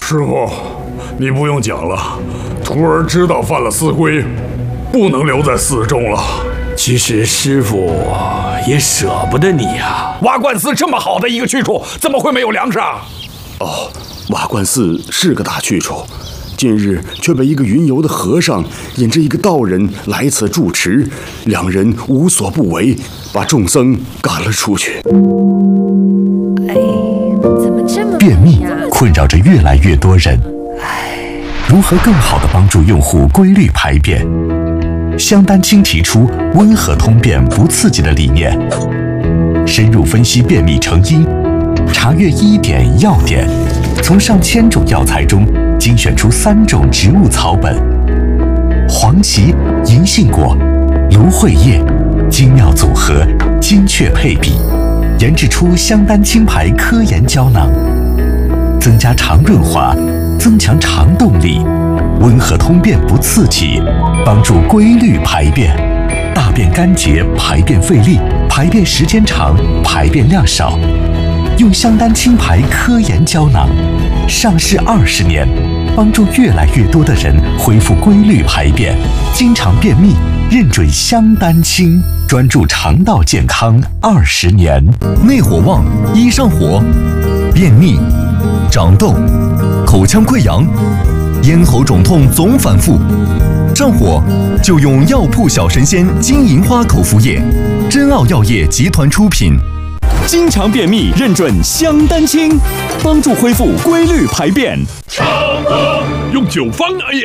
师傅，你不用讲了，徒儿知道犯了寺规，不能留在寺中了。 其实师傅也舍不得你呀。 瓦罐寺这么好的一个去处，怎么会没有粮食啊？ 哦，瓦罐寺是个大去处，近日却被一个云游的和尚引着一个道人来此住持，两人无所不为，把众僧赶了出去。 怎么这么便秘困扰着越来越多人，如何更好地帮助用户规律排便？香丹青提出温和通便不刺激的理念，深入分析便秘成因，查阅医典药典，从上千种药材中精选出3种植物草本，黄芪、银杏果、芦荟叶，精妙组合，精确配比，研制出香丹青牌科研胶囊，增加肠润滑，增强肠动力，温和通便不刺激，帮助规律排便，大便干结，排便费力，排便时间长，排便量少。用香丹青牌科研胶囊，上市20年，帮助越来越多的人恢复规律排便，经常便秘，认准香丹青，专注肠道健康20年。 内火旺，易上火，便秘、长痘、口腔溃疡、咽喉肿痛总反复，上火就用药铺小神仙金银花口服液，真奥药业集团出品。 经常便秘认准香丹青，帮助恢复规律排便。 用9方，哎呀，